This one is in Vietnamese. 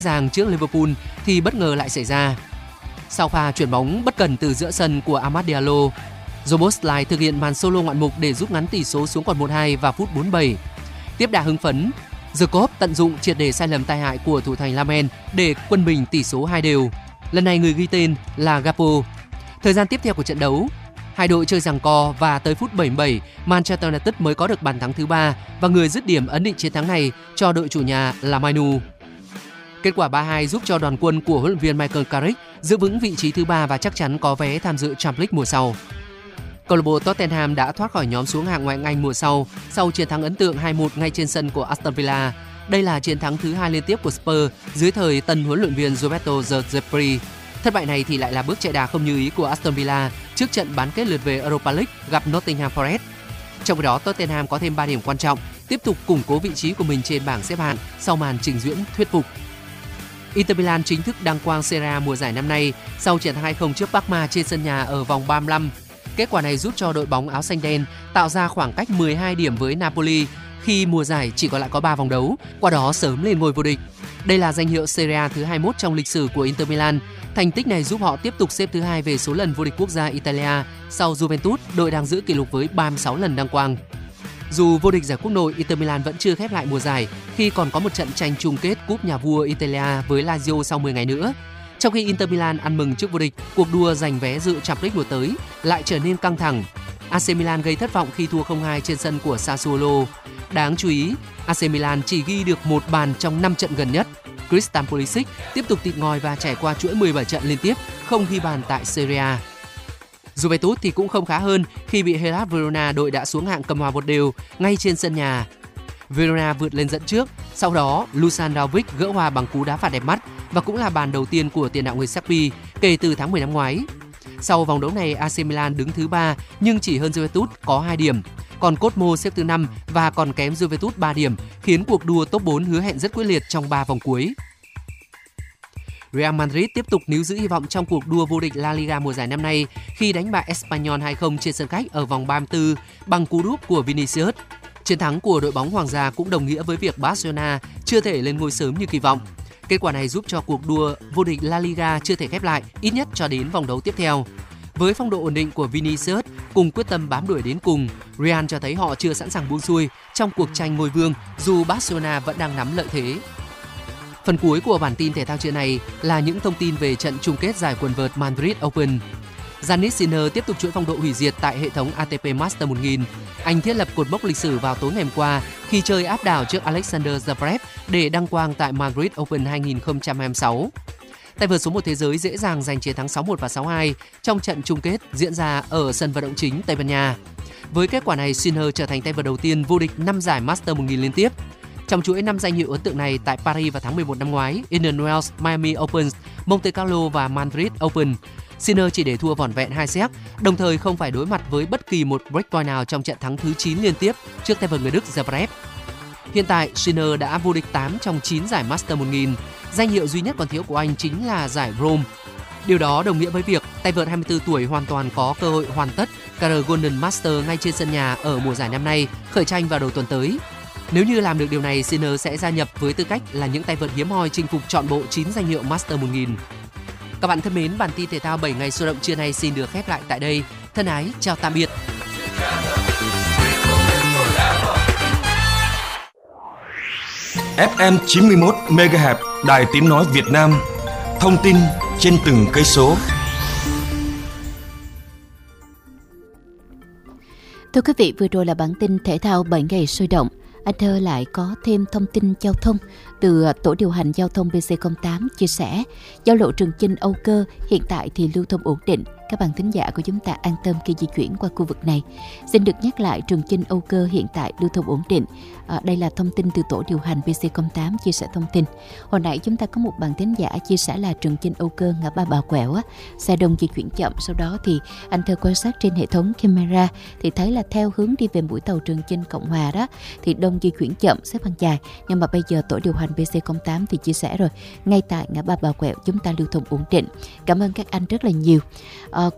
dàng trước Liverpool thì bất ngờ lại xảy ra. Sau pha chuyển bóng bất cẩn từ giữa sân của Amad Diallo, Szoboszlai thực hiện màn solo ngoạn mục để rút ngắn tỷ số xuống còn 1-2 vào phút 47. Tiếp đà hưng phấn, Jacob tận dụng triệt để sai lầm tai hại của thủ thành Lamen để quân bình tỷ số 2-2. Lần này người ghi tên là Gakpo. Thời gian tiếp theo của trận đấu, hai đội chơi giằng co và tới phút 77, Manchester United mới có được bàn thắng thứ 3 và người dứt điểm ấn định chiến thắng này cho đội chủ nhà là Mainu. Kết quả 3-2 giúp cho đoàn quân của huấn luyện viên Michael Carrick giữ vững vị trí thứ 3 và chắc chắn có vé tham dự Champions League mùa sau. Câu lạc bộ Tottenham đã thoát khỏi nhóm xuống hạng ngoại hạng Anh mùa sau chiến thắng ấn tượng 2-1 ngay trên sân của Aston Villa. Đây là chiến thắng thứ 2 liên tiếp của Spurs dưới thời tân huấn luyện viên Roberto De Zerbi. Thất bại này thì lại là bước chạy đà không như ý của Aston Villa trước trận bán kết lượt về Europa League gặp Nottingham Forest. Trong khi đó, Tottenham có thêm 3 điểm quan trọng, tiếp tục củng cố vị trí của mình trên bảng xếp hạng sau màn trình diễn thuyết phục. Inter Milan chính thức đăng quang Serie A mùa giải năm nay sau chiến thắng 2-0 trước Parma trên sân nhà ở vòng 35. Kết quả này giúp cho đội bóng áo xanh đen tạo ra khoảng cách 12 điểm với Napoli khi mùa giải chỉ còn lại có 3 vòng đấu, qua đó sớm lên ngôi vô địch. Đây là danh hiệu Serie A thứ 21 trong lịch sử của Inter Milan. Thành tích này giúp họ tiếp tục xếp thứ 2 về số lần vô địch quốc gia Italia sau Juventus, đội đang giữ kỷ lục với 36 lần đăng quang. Dù vô địch giải quốc nội, Inter Milan vẫn chưa khép lại mùa giải khi còn có một trận tranh chung kết cúp nhà vua Italia với Lazio sau 10 ngày nữa. Trong khi Inter Milan ăn mừng trước vô địch, cuộc đua giành vé dự Champions League mùa tới lại trở nên căng thẳng. AC Milan gây thất vọng khi thua 0-2 trên sân của Sassuolo. Đáng chú ý, AC Milan chỉ ghi được 1 bàn trong 5 trận gần nhất. Christian Pulisic tiếp tục tịt ngòi và trải qua chuỗi 17 trận liên tiếp không ghi bàn tại Serie A. Juventus thì cũng không khá hơn khi bị Hellas Verona, đội đã xuống hạng, cầm hòa một đều ngay trên sân nhà. Verona vượt lên dẫn trước, sau đó Dusan Vlahovic gỡ hòa bằng cú đá phạt đẹp mắt và cũng là bàn đầu tiên của tiền đạo người Serbia kể từ tháng 10 năm ngoái. Sau vòng đấu này, AC Milan đứng thứ 3 nhưng chỉ hơn Juventus có 2 điểm, còn Cosmo xếp thứ 5 và còn kém Juventus 3 điểm, khiến cuộc đua top 4 hứa hẹn rất quyết liệt trong 3 vòng cuối. Real Madrid tiếp tục níu giữ hy vọng trong cuộc đua vô địch La Liga mùa giải năm nay khi đánh bại Espanyol 2-0 trên sân khách ở vòng 34 bằng cú đúp của Vinicius. Chiến thắng của đội bóng Hoàng gia cũng đồng nghĩa với việc Barcelona chưa thể lên ngôi sớm như kỳ vọng. Kết quả này giúp cho cuộc đua vô địch La Liga chưa thể khép lại, ít nhất cho đến vòng đấu tiếp theo. Với phong độ ổn định của Vinicius cùng quyết tâm bám đuổi đến cùng, Real cho thấy họ chưa sẵn sàng buông xuôi trong cuộc tranh ngôi vương dù Barcelona vẫn đang nắm lợi thế. Phần cuối của bản tin thể thao trưa này là những thông tin về trận chung kết giải quần vợt Madrid Open. Jannik Sinner tiếp tục chuỗi phong độ hủy diệt tại hệ thống ATP Masters 1000. Anh thiết lập cột mốc lịch sử vào tối ngày hôm qua khi chơi áp đảo trước Alexander Zverev để đăng quang tại Madrid Open 2026. Tay vợt số 1 thế giới dễ dàng giành chiến thắng 6-1 và 6-2 trong trận chung kết diễn ra ở sân vận động chính Tây Ban Nha. Với kết quả này, Sinner trở thành tay vợt đầu tiên vô địch 5 giải Masters 1000 liên tiếp. Trong chuỗi 5 danh hiệu ấn tượng này tại Paris vào tháng 11 năm ngoái, Indian Wells, Miami Open, Monte Carlo và Madrid Open, Sinner chỉ để thua vỏn vẹn 2 set, đồng thời không phải đối mặt với bất kỳ một breakpoint nào trong trận thắng thứ 9 liên tiếp trước tay vợt người Đức Zverev. Hiện tại, Sinner đã vô địch 8 trong 9 giải Masters 1000. Danh hiệu duy nhất còn thiếu của anh chính là giải Rome. Điều đó đồng nghĩa với việc tay vợt 24 tuổi hoàn toàn có cơ hội hoàn tất career Golden Master ngay trên sân nhà ở mùa giải năm nay, khởi tranh vào đầu tuần tới. Nếu như làm được điều này, Sinner sẽ gia nhập với tư cách là những tay vợt hiếm hoi chinh phục trọn bộ 9 danh hiệu Masters 1000. Các bạn thân mến, bản tin thể thao 7 ngày sôi động trưa nay xin được khép lại tại đây. Thân ái, chào tạm biệt. FM 91 MHz Đài Tiếng nói Việt Nam. Thông tin trên từng cây số. Thưa quý vị, vừa rồi là bản tin thể thao 7 ngày sôi động. Anh Thơ lại có thêm thông tin giao thông từ Tổ điều hành giao thông BC08 chia sẻ. Giao lộ Trường Chinh Âu Cơ hiện tại thì lưu thông ổn định. Các bạn thính giả của chúng ta an tâm khi di chuyển qua khu vực này. Xin được nhắc lại, Trường Chinh Âu Cơ hiện tại lưu thông ổn định. Đây là thông tin từ Tổ điều hành BC08 chia sẻ thông tin. Hồi nãy chúng ta có một bạn thính giả chia sẻ là Trường Chinh Âu Cơ ngã ba Bà Quẹo xe đông di chuyển chậm. Sau đó thì anh Thơ quan sát trên hệ thống camera thì thấy là theo hướng đi về mũi tàu Trường Chinh Cộng Hòa đó thì đông di chuyển chậm, xếp hàng dài. Nhưng mà bây giờ Tổ điều hành BC08 thì chia sẻ rồi, ngay tại ngã ba Bà Quẹo chúng ta lưu thông ổn định. Cảm ơn các anh rất là nhiều.